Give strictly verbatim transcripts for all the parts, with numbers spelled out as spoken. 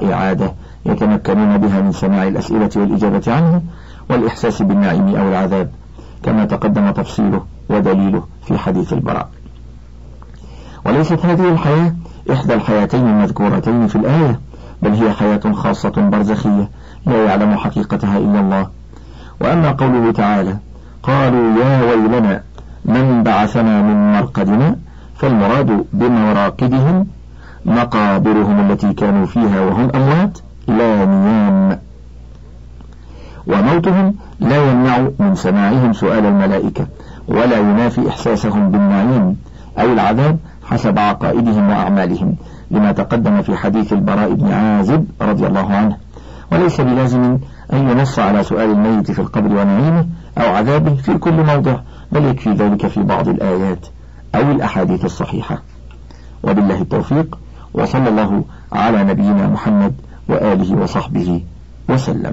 وهي عادة يتمكنون بها من سماع الأسئلة والإجابة عنها والإحساس بالنعيم أو العذاب، كما تقدم تفصيله ودليله في حديث البراء. وليست هذه الحياة إحدى الحياتين المذكورتين في الآية، بل هي حياة خاصة برزخية لا يعلم حقيقتها إلا الله. وأما قوله تعالى قالوا يا ويلنا من بعثنا من مرقدنا، فالمراد بمراقدهم مقابرهم التي كانوا فيها وهم أموات لا نيام، وموتهم لا يمنع من سماعهم سؤال الملائكة ولا ينافي إحساسهم بالنعيم أو العذاب حسب عقائدهم وأعمالهم، لما تقدم في حديث البراء بن عازب رضي الله عنه. وليس بلازم أن ينص على سؤال الميت في القبر ونعيمه أو عذابه في كل موضع، بل يكفي ذلك في بعض الآيات أو الأحاديث الصحيحة. وبالله التوفيق، وصلى الله على نبينا محمد وآله وصحبه وسلم.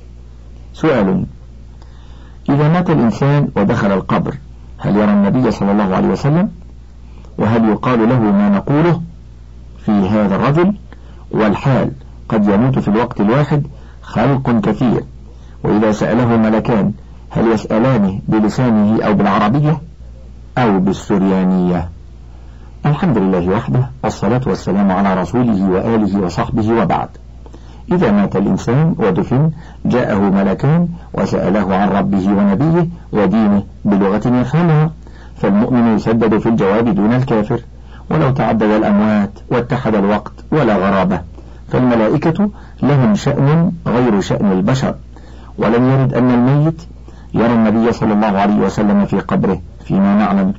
سؤال: إذا مات الإنسان ودخل القبر هل يرى النبي صلى الله عليه وسلم؟ وهل يقال له ما نقوله في هذا الرجل؟ والحال قد يموت في الوقت الواحد خلق كثير، وإذا سأله الملكان هل يسألانه بلسانه أو بالعربية أو بالسريانية؟ الحمد لله وحده، والصلاة والسلام على رسوله وآله وصحبه، وبعد. إذا مات الإنسان ودفن جاءه ملكان وسأله عن ربه ونبيه ودينه بلغة يفهمها، فالمؤمن يسدد في الجواب دون الكافر، ولو تعدد الأموات واتحد الوقت ولا غرابة، فالملائكة لهم شأن غير شأن البشر. ولم يرد أن الميت يرى النبي صلى الله عليه وسلم في قبره فيما نعلم.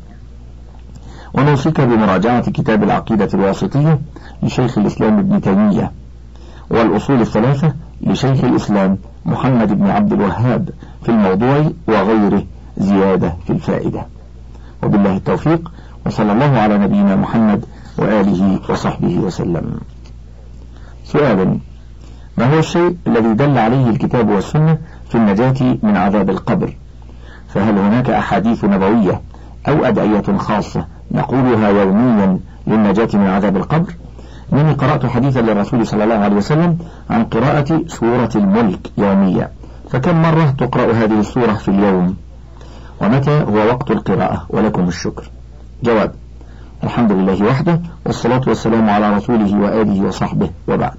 ونوصيك بمراجعة كتاب العقيدة الواسطية لشيخ الإسلام ابن تيمية، والأصول الثلاثة لشيخ الإسلام محمد بن عبد الوهاب في الموضوع وغيره زيادة في الفائدة. وبالله التوفيق، وصلى الله على نبينا محمد وآله وصحبه وسلم. سؤال: ما هو الشيء الذي دل عليه الكتاب والسنة في النجاة من عذاب القبر؟ فهل هناك أحاديث نبوية أو أدعية خاصة نقولها يوميا للنجاة من عذاب القبر؟ إنني قرأت حديثا للرسول صلى الله عليه وسلم عن قراءة سورة الملك يوميا، فكم مرة تقرأ هذه السورة في اليوم؟ ومتى هو وقت القراءة؟ ولكم الشكر. جواب: الحمد لله وحده، والصلاة والسلام على رسوله وآله وصحبه، وبعد.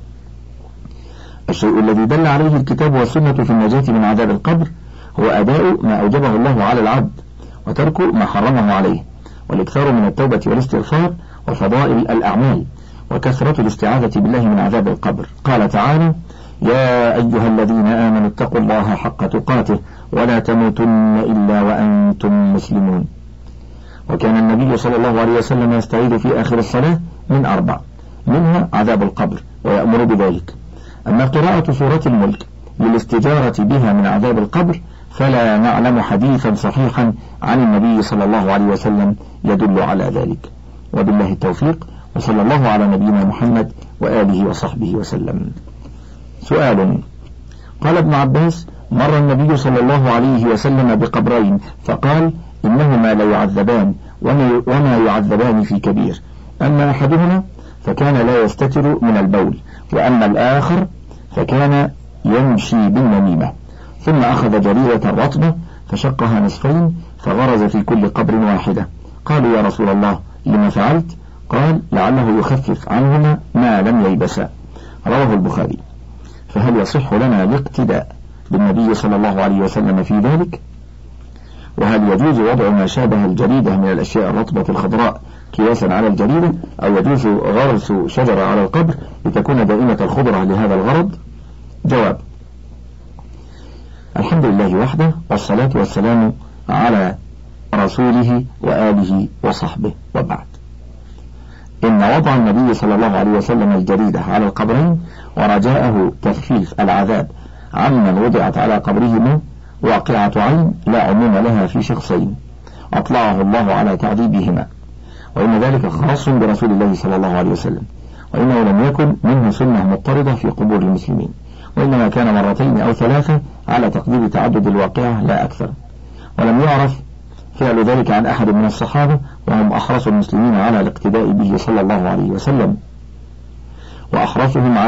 الشيء الذي دل عليه الكتاب والسنة في النجاة من عذاب القبر هو أداء ما أوجبه الله على العبد، وترك ما حرمه عليه، والإكثار من التوبة والاستغفار وفضائل الأعمال، وكثرة الاستعاذة بالله من عذاب القبر. قال تعالى: يا أيها الذين آمنوا اتقوا الله حق تقاته ولا تموتن إلا وأنتم مسلمون. وكان النبي صلى الله عليه وسلم يستعيذ في آخر الصلاة من أربع، منها عذاب القبر، ويأمر بذلك. أما قراءة سورة الملك للاستجارة بها من عذاب القبر فلا نعلم حديثا صحيحا عن النبي صلى الله عليه وسلم يدل على ذلك. وبالله التوفيق، وصلى الله على نبينا محمد وآله وصحبه وسلم. سؤال: قال ابن عباس: مر النبي صلى الله عليه وسلم بقبرين فقال: إنهما لا يعذبان وما يعذبان في كبير، أما أحدهما فكان لا يستتر من البول، وأما الآخر فكان يمشي بالنميمة. ثم أخذ جريدة رطبة فشقها نصفين فغرز في كل قبر واحدة. قالوا: يا رسول الله لما فعلت؟ قال: لعله يخفف عنهما ما لم ييبسا. رواه البخاري. فهل يصح لنا الاقتداء بالنبي صلى الله عليه وسلم في ذلك؟ وهل يجوز وضع ما شابه الجريدة من الأشياء الرطبة الخضراء قياسا على الجريدة، أو يجوز غرس شجرة على القبر لتكون دائمة الخضرة لهذا الغرض؟ جواب: الحمد لله وحده، والصلاة والسلام على رسوله وآله وصحبه، وبعد. إن وضع النبي صلى الله عليه وسلم الجريدة على القبرين ورجاءه تخفيف العذاب عمن وضعت على قبرهما واقعة عين لا عموم لها في شخصين أطلعه الله على تعذيبهما، وإن ذلك خاص برسول الله صلى الله عليه وسلم، وإنه لم يكن منه سنة مضطردة في قبور المسلمين، وإنما كان مرتين أو ثلاثة على تقدير تعدد الواقعة لا أكثر. ولم يعرف فعل ذلك عن أحد من الصحابة، وهم أحرص المسلمين على الاقتداء به صلى الله عليه وسلم، وأحرصهم على